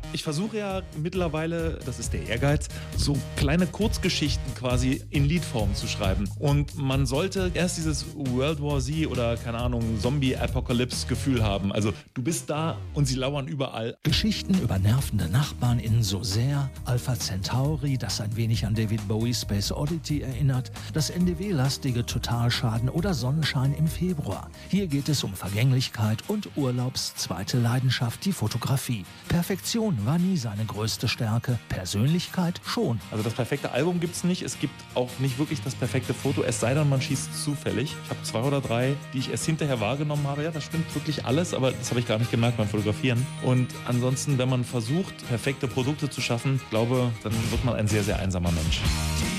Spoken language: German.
Ich versuche ja mittlerweile, das ist der Ehrgeiz, so kleine Kurzgeschichten quasi in Liedform zu schreiben. Und man sollte erst dieses World War Z oder, keine Ahnung, Zombie-Apocalypse-Gefühl haben. Also du bist da und sie lauern überall. Geschichten über nervende Nachbarn in So sehr, Alpha Centauri, das ein wenig an David Bowie's Space Oddity erinnert, das NDW-lastige Totalschaden oder Sonnenschein im Februar. Hier geht es um Vergänglichkeit und Urlaubs zweite Leidenschaft, die Fotografie. Perfektion war nie seine größte Stärke, Persönlichkeit schon. Also das perfekte Album gibt's nicht. Es gibt auch nicht wirklich das perfekte Foto, es sei denn, man schießt zufällig. Ich habe 2 oder 3, die ich erst hinterher wahrgenommen habe. Ja, das stimmt wirklich alles, aber das habe ich gar nicht gemerkt beim Fotografieren. Und ansonsten, wenn man versucht, perfekte Produkte zu schaffen, glaube, dann wird man ein sehr, sehr einsamer Mensch.